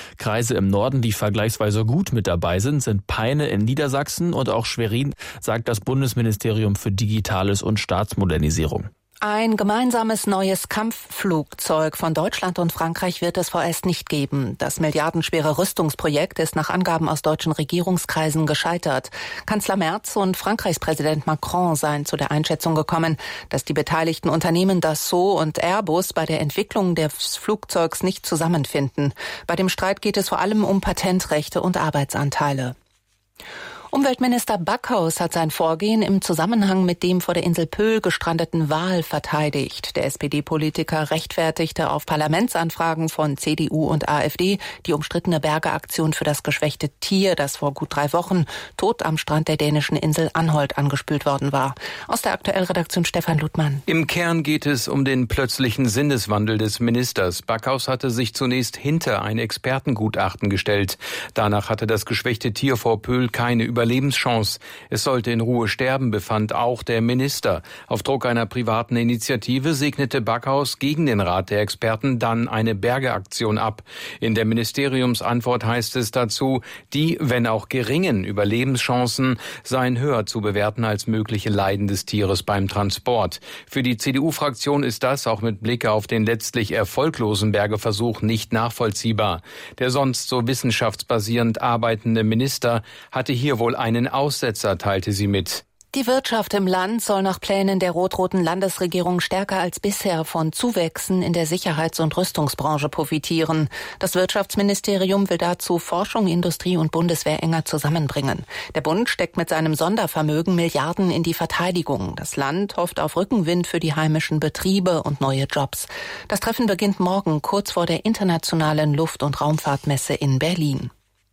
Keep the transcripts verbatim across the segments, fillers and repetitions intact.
Kreise im Norden, die vergleichsweise gut mit dabei sind, sind Peine in Niedersachsen und auch Schwerin, sagt das Bundesministerium für Digitales und Staatsmodernisierung. Ein gemeinsames neues Kampfflugzeug von Deutschland und Frankreich wird es vorerst nicht geben. Das milliardenschwere Rüstungsprojekt ist nach Angaben aus deutschen Regierungskreisen gescheitert. Kanzler Merz und Frankreichs Präsident Macron seien zu der Einschätzung gekommen, dass die beteiligten Unternehmen Dassault und Airbus bei der Entwicklung des Flugzeugs nicht zusammenfinden. Bei dem Streit geht es vor allem um Patentrechte und Arbeitsanteile. Umweltminister Backhaus hat sein Vorgehen im Zusammenhang mit dem vor der Insel Pöhl gestrandeten Wal verteidigt. Der S P D-Politiker rechtfertigte auf Parlamentsanfragen von C D U und AfD die umstrittene Bergeaktion für das geschwächte Tier, das vor gut drei Wochen tot am Strand der dänischen Insel Anholt angespült worden war. Aus der Aktuellredaktion Stefan Ludmann. Im Kern geht es um den plötzlichen Sinneswandel des Ministers. Backhaus hatte sich zunächst hinter ein Expertengutachten gestellt. Danach hatte das geschwächte Tier vor Pöhl keine Überlebenschance. Es sollte in Ruhe sterben, befand auch der Minister. Auf Druck einer privaten Initiative segnete Backhaus gegen den Rat der Experten dann eine Bergeaktion ab. In der Ministeriumsantwort heißt es dazu, die, wenn auch geringen Überlebenschancen seien höher zu bewerten als mögliche Leiden des Tieres beim Transport. Für die C D U-Fraktion ist das auch mit Blick auf den letztlich erfolglosen Bergeversuch nicht nachvollziehbar. Der sonst so wissenschaftsbasierend arbeitende Minister hatte hier wohl einen Aussetzer, teilte sie mit. Die Wirtschaft im Land soll nach Plänen der rot-roten Landesregierung stärker als bisher von Zuwächsen in der Sicherheits- und Rüstungsbranche profitieren. Das Wirtschaftsministerium will dazu Forschung, Industrie und Bundeswehr enger zusammenbringen. Der Bund steckt mit seinem Sondervermögen Milliarden in die Verteidigung. Das Land hofft auf Rückenwind für die heimischen Betriebe und neue Jobs. Das Treffen beginnt morgen, kurz vor der internationalen Luft- und Raumfahrtmesse in Berlin.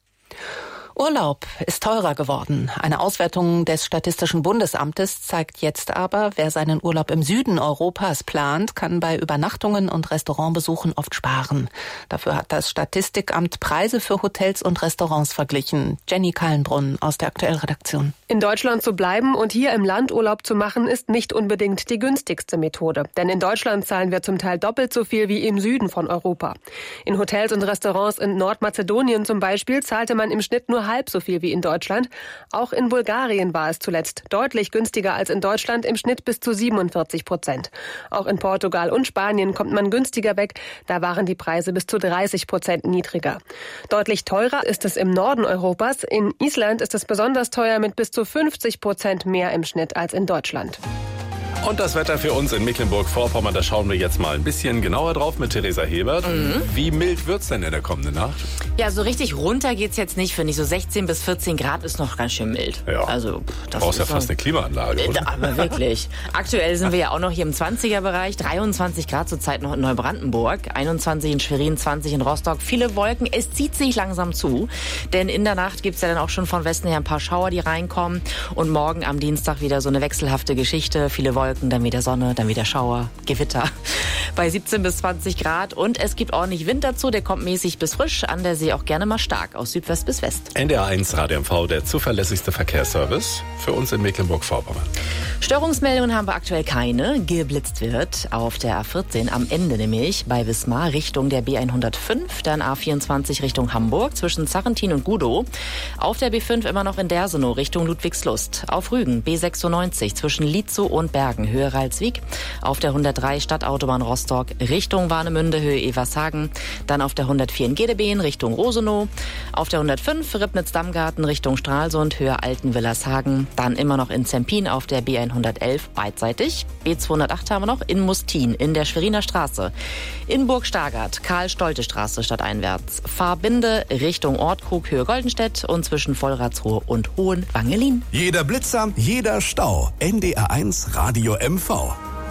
Urlaub ist teurer geworden. Eine Auswertung des Statistischen Bundesamtes zeigt jetzt aber, wer seinen Urlaub im Süden Europas plant, kann bei Übernachtungen und Restaurantbesuchen oft sparen. Dafür hat das Statistikamt Preise für Hotels und Restaurants verglichen. Jenny Kallenbrunn aus der Aktuellredaktion. In Deutschland zu bleiben und hier im Land Urlaub zu machen, ist nicht unbedingt die günstigste Methode. Denn in Deutschland zahlen wir zum Teil doppelt so viel wie im Süden von Europa. In Hotels und Restaurants in Nordmazedonien zum Beispiel zahlte man im Schnitt nur halb so viel wie in Deutschland. Auch in Bulgarien war es zuletzt deutlich günstiger als in Deutschland, im Schnitt bis zu siebenundvierzig Prozent. Auch in Portugal und Spanien kommt man günstiger weg. Da waren die Preise bis zu dreißig Prozent niedriger. Deutlich teurer ist es im Norden Europas. In Island ist es besonders teuer mit bis zu fünfzig Prozent mehr im Schnitt als in Deutschland. Und das Wetter für uns in Mecklenburg-Vorpommern, da schauen wir jetzt mal ein bisschen genauer drauf mit Theresa Hebert. Mhm. Wie mild wird's denn in der kommenden Nacht? Ja, so richtig runter geht's jetzt nicht, finde ich. So sechzehn bis vierzehn Grad ist noch ganz schön mild. Ja. Also, das du brauchst ja fast eine Klimaanlage, oder? Aber wirklich. Aktuell sind wir ja auch noch hier im zwanziger-Bereich. dreiundzwanzig Grad zurzeit noch in Neubrandenburg. einundzwanzig in Schwerin, zwanzig in Rostock. Viele Wolken. Es zieht sich langsam zu. Denn in der Nacht gibt's ja dann auch schon von Westen her ein paar Schauer, die reinkommen. Und morgen am Dienstag wieder so eine wechselhafte Geschichte. Viele Wolken. Dann wieder Sonne, dann wieder Schauer, Gewitter bei siebzehn bis zwanzig Grad. Und es gibt ordentlich Wind dazu, der kommt mäßig bis frisch, an der See auch gerne mal stark, aus Südwest bis West. N D R eins Radio M V, der zuverlässigste Verkehrsservice für uns in Mecklenburg-Vorpommern. Störungsmeldungen haben wir aktuell keine. Geblitzt wird auf der A vierzehn am Ende nämlich bei Wismar Richtung der B hundertfünf, dann A vierundzwanzig Richtung Hamburg zwischen Zarrentin und Gudow. Auf der B fünf immer noch in Dersenow Richtung Ludwigslust. Auf Rügen B sechsundneunzig zwischen Lietzow und Bergen Höhe Ralswiek. Auf der hundertdrei Stadtautobahn Rostock Richtung Warnemünde Höhe Evershagen. Dann auf der hundertvier in Gedebeen Richtung Rosenow. Auf der hundertfünf Ribnitz-Dammgarten Richtung Stralsund Höhe Altenwillershagen. Dann immer noch in Zempin auf der B hundertelf beidseitig. B zweihundertacht haben wir noch in Mustin in der Schweriner Straße. In Burg-Stargard Karl-Stolte-Straße stadteinwärts. Fahrbinde Richtung Ortkrug Höhe Goldenstedt und zwischen Vollratsruhe und Hohenwangelin. Jeder Blitzer, jeder Stau. N D R eins Radio M V.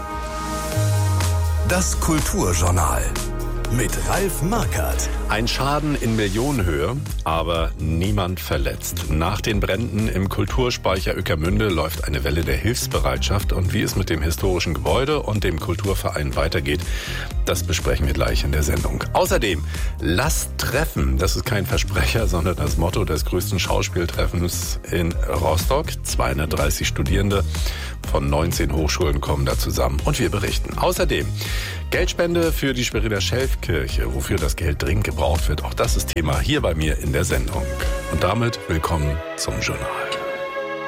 Das Kulturjournal mit Ralf Markert. Ein Schaden in Millionenhöhe, aber niemand verletzt. Nach den Bränden im Kulturspeicher Ueckermünde läuft eine Welle der Hilfsbereitschaft. Und wie es mit dem historischen Gebäude und dem Kulturverein weitergeht, das besprechen wir gleich in der Sendung. Außerdem, lasst treffen. Das ist kein Versprecher, sondern das Motto des größten Schauspieltreffens in Rostock. zweihundertdreißig Studierende von neunzehn Hochschulen kommen da zusammen und wir berichten. Außerdem Geldspende für die Schweriner Schelfkirche, wofür das Geld dringend gebraucht missbraucht wird. Auch das ist Thema hier bei mir in der Sendung. Und damit willkommen zum Journal.